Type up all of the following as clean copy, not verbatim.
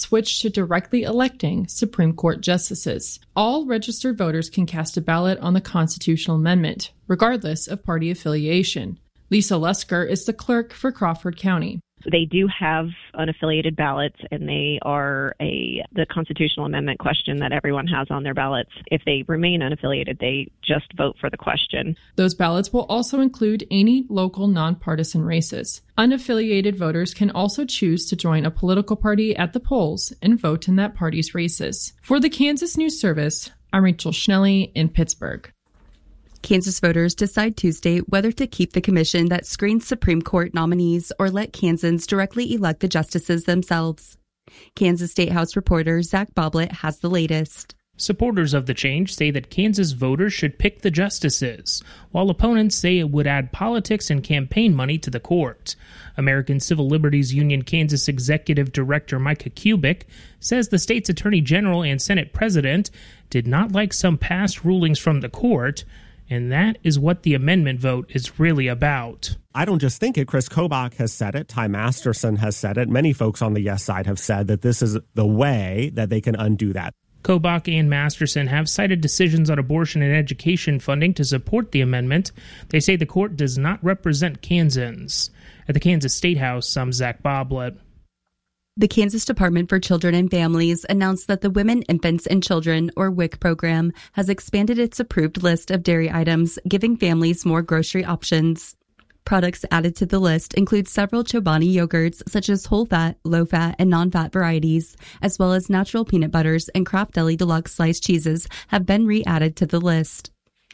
switch to directly electing Supreme Court justices. All registered voters can cast a ballot on the constitutional amendment, regardless of party affiliation. Lisa Lusker is the clerk for Crawford County. They do have unaffiliated ballots, and they are the constitutional amendment question that everyone has on their ballots. If they remain unaffiliated, they just vote for the question. Those ballots will also include any local nonpartisan races. Unaffiliated voters can also choose to join a political party at the polls and vote in that party's races. For the Kansas News Service, I'm Rachel Schnelly in Pittsburgh. Kansas voters decide Tuesday whether to keep the commission that screens Supreme Court nominees or let Kansans directly elect the justices themselves. Kansas State House reporter Zach Boblet has the latest. Supporters of the change say that Kansas voters should pick the justices, while opponents say it would add politics and campaign money to the court. American Civil Liberties Union Kansas Executive Director Micah Kubik says the state's Attorney General and Senate President did not like some past rulings from the court, and that is what the amendment vote is really about. I don't just think it. Chris Kobach has said it. Ty Masterson has said it. Many folks on the yes side have said that this is the way that they can undo that. Kobach and Masterson have cited decisions on abortion and education funding to support the amendment. They say the court does not represent Kansans. At the Kansas State House, I'm Zach Boblet. The Kansas Department for Children and Families announced that the Women, Infants, and Children, or WIC program, has expanded its approved list of dairy items, giving families more grocery options. Products added to the list include several Chobani yogurts, such as whole-fat, low-fat, and non-fat varieties, as well as natural peanut butters and Kraft Deli Deluxe sliced cheeses have been re-added to the list.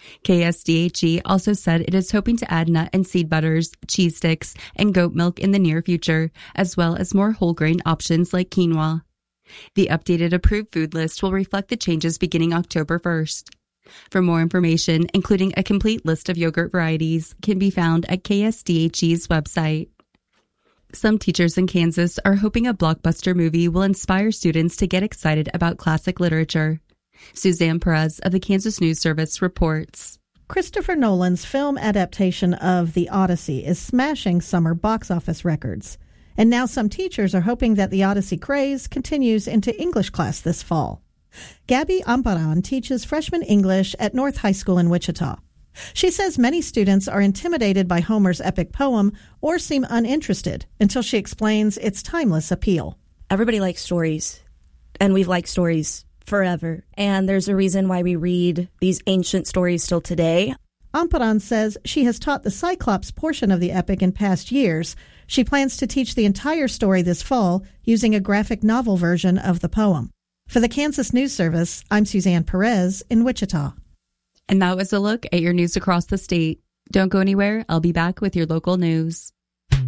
KSDHE also said it is hoping to add nut and seed butters, cheese sticks, and goat milk in the near future, as well as more whole grain options like quinoa. The updated approved food list will reflect the changes beginning October 1st. For more information, including a complete list of yogurt varieties, can be found at KSDHE's website. Some teachers in Kansas are hoping a blockbuster movie will inspire students to get excited about classic literature. Suzanne Perez of the Kansas News Service reports. Christopher Nolan's film adaptation of The Odyssey is smashing summer box office records. And now some teachers are hoping that the Odyssey craze continues into English class this fall. Gabby Amparan teaches freshman English at North High School in Wichita. She says many students are intimidated by Homer's epic poem or seem uninterested until she explains its timeless appeal. Everybody likes stories, and we've liked stories forever. And there's a reason why we read these ancient stories still today. Amparan says she has taught the Cyclops portion of the epic in past years. She plans to teach the entire story this fall using a graphic novel version of the poem. For the Kansas News Service, I'm Suzanne Perez in Wichita. And that was a look at your news across the state. Don't go anywhere. I'll be back with your local news.